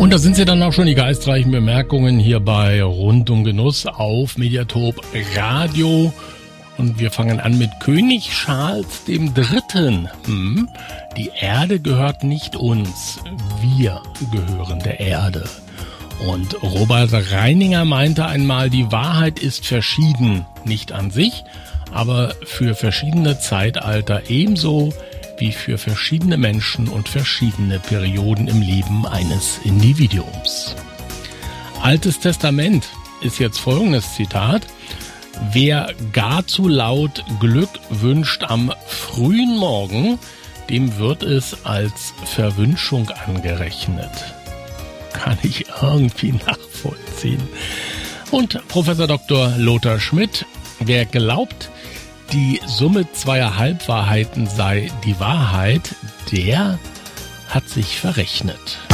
Und da sind sie dann auch schon, die geistreichen Bemerkungen hier bei Rund um Genuss auf Mediatop Radio. Und wir fangen an mit König Charles III. Die Erde gehört nicht uns, wir gehören der Erde. Und Robert Reininger meinte einmal, die Wahrheit ist verschieden, nicht an sich, aber für verschiedene Zeitalter ebenso wie für verschiedene Menschen und verschiedene Perioden im Leben eines Individuums. Altes Testament ist jetzt folgendes Zitat: Wer gar zu laut Glück wünscht am frühen Morgen, dem wird es als Verwünschung angerechnet. Kann ich irgendwie nachvollziehen. Und Professor Dr. Lothar Schmidt: Wer glaubt, die Summe zweier Halbwahrheiten sei die Wahrheit, der hat sich verrechnet.